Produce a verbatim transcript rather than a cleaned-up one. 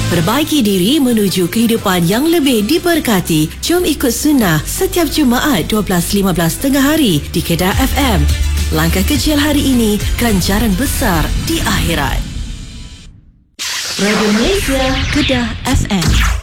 Perbaiki diri menuju kehidupan yang lebih diberkati. Jom ikut sunnah setiap Jumaat dua belas lima belas tengah hari di Kedah F M. Langkah kecil hari ini, ganjaran besar di akhirat. Radio Malaysia, Kedah F M.